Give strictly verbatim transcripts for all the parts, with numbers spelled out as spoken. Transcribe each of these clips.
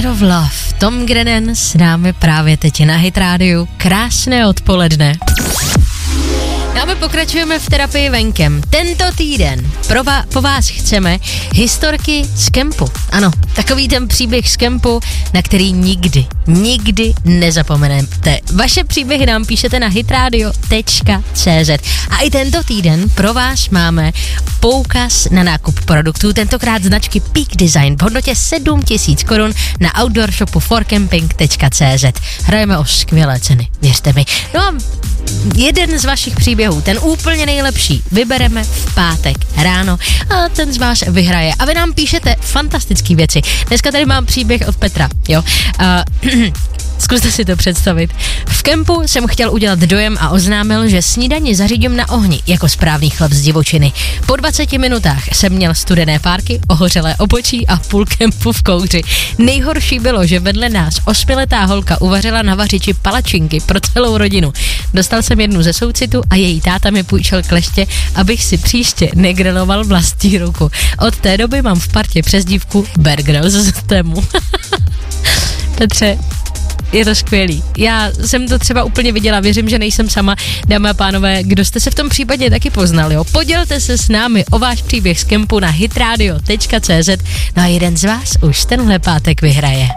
of Love. Tom Grennan s námi právě teď na Hit rádiu. Krásné odpoledne. A my pokračujeme v terapii venkem. Tento týden pro va- po vás chceme historky z kempu. Ano, takový ten příběh z kempu, na který nikdy, nikdy nezapomenete. Vaše příběhy nám píšete na hitradio tečka cé zet. A i tento týden pro vás máme poukaz na nákup produktů, tentokrát značky Peak Design v hodnotě sedm tisíc korun na outdoor shopu for camping tečka cé zet. Hrajeme o skvělé ceny, věřte mi. No a jeden z vašich příběhů, ten úplně nejlepší, vybereme v pátek ráno a ten z vás vyhraje. A vy nám píšete fantastické věci. Dneska tady mám příběh od Petra, jo. Uh, Zkuste si to představit. V kempu jsem chtěl udělat dojem a oznámil, že snídani zařídím na ohni, jako správný chlap z divočiny. Po dvaceti minutách jsem měl studené párky, ohořelé obočí a půl kempu v kouři. Nejhorší bylo, že vedle nás osmiletá holka uvařila na vařiči palačinky pro celou rodinu. Dostal jsem jednu ze soucitu a její táta mi půjčil kleště, abych si příště negriloval vlastní ruku. Od té doby mám v partě přezdívku Bear Grylls z tému. Petře, je to skvělý. Já jsem to třeba úplně viděla, věřím, že nejsem sama, dámy a pánové, kdo jste se v tom případě taky poznali, jo. Podělte se s námi o váš příběh z kempu na hitradio tečka cé zet, no a jeden z vás už tenhle pátek vyhraje.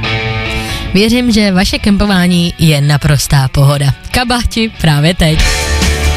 Věřím, že vaše kempování je naprostá pohoda. Kabáti právě teď.